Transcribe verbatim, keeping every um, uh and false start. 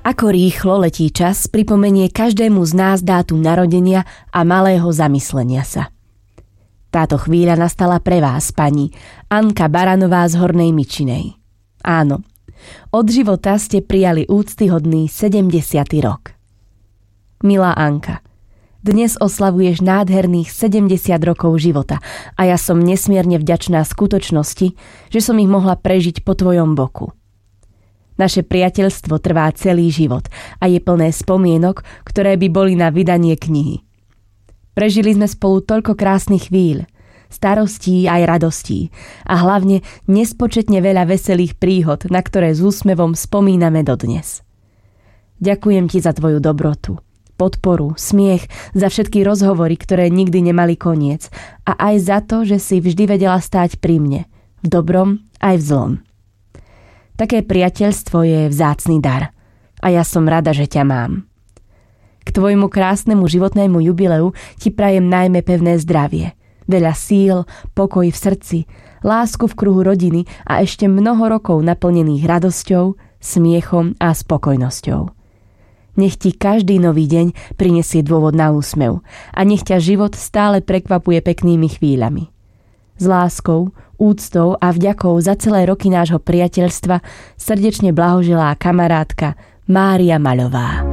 Ako rýchlo letí čas, pripomenie každému z nás dátum narodenia a malého zamyslenia sa. Táto chvíľa nastala pre vás, pani Anka Baranová z Hornej Mičinej. Áno, od života ste prijali úctyhodný sedemdesiaty rok. Milá Anka, dnes oslavuješ nádherných sedemdesiat rokov života a ja som nesmierne vďačná skutočnosti, že som ich mohla prežiť po tvojom boku. Naše priateľstvo trvá celý život a je plné spomienok, ktoré by boli na vydanie knihy. Prežili sme spolu toľko krásnych chvíľ, starostí aj radostí a hlavne nespočetne veľa veselých príhod, na ktoré s úsmevom spomíname dodnes. Ďakujem ti za tvoju dobrotu, podporu, smiech, za všetky rozhovory, ktoré nikdy nemali koniec a aj za to, že si vždy vedela stáť pri mne, v dobrom aj v zlom. Také priateľstvo je vzácny dar a ja som rada, že ťa mám. K tvojmu krásnemu životnému jubileu ti prajem najmä pevné zdravie, veľa síl, pokoj v srdci, lásku v kruhu rodiny a ešte mnoho rokov naplnených radosťou, smiechom a spokojnosťou. Nech ti každý nový deň prinesie dôvod na úsmev a nech ťa život stále prekvapuje peknými chvíľami. S láskou, úctou a vďakou za celé roky nášho priateľstva srdečne blahoželá kamarátka Mária Maľová.